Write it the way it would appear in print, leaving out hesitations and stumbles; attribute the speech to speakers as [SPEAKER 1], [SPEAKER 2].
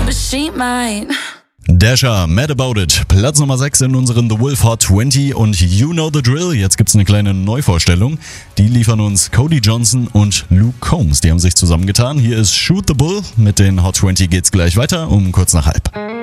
[SPEAKER 1] but she mine.
[SPEAKER 2] Dasher, Mad About It, Platz Nummer 6 in unseren The Wolf Hot 20 und You Know the Drill. Jetzt gibt's eine kleine Neuvorstellung. Die liefern uns Cody Johnson und Luke Combs. Die haben sich zusammengetan. Hier ist Shoot the Bull. Mit den Hot 20 geht's gleich weiter um kurz nach halb.